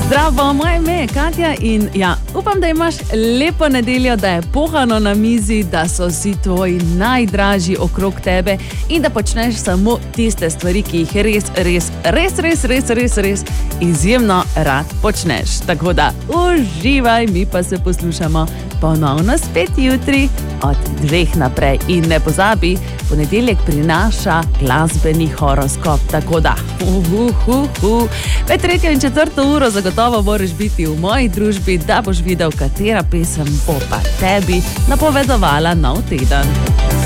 Zdravo, moje ime je Katja in upam, da imaš lepo nedeljo, da je pohano na mizi, da so vsi tvoji najdražji okrog tebe in da počneš samo tiste stvari, ki jih res izjemno rad počneš. Tako da uživaj, mi pa se poslušamo ponovno spet jutri od 2 naprej. In ne pozabi, ponedeljek prinaša glasbeni horoskop, tako da med 3. in 4. uro zagotovo moraš biti v moji družbi, da boš videl, katera pesem bo pa tebi napovedovala nov teden.